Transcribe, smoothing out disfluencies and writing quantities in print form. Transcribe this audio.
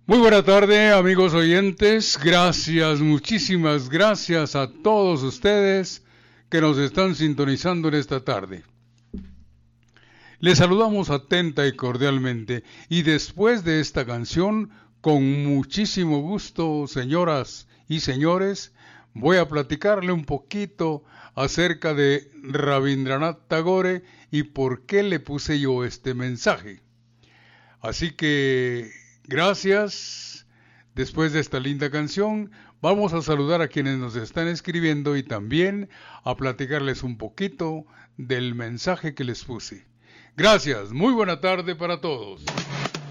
Muy buena tarde, amigos oyentes. Gracias, muchísimas gracias a todos ustedes que nos están sintonizando en esta tarde. Les saludamos atenta y cordialmente. Y después de esta canción, con muchísimo gusto, señoras y señores, voy a platicarle un poquito acerca de Rabindranath Tagore y por qué le puse yo este mensaje. Así que, gracias. Después de esta linda canción, vamos a saludar a quienes nos están escribiendo y también a platicarles un poquito del mensaje que les puse. Gracias, muy buena tarde para todos.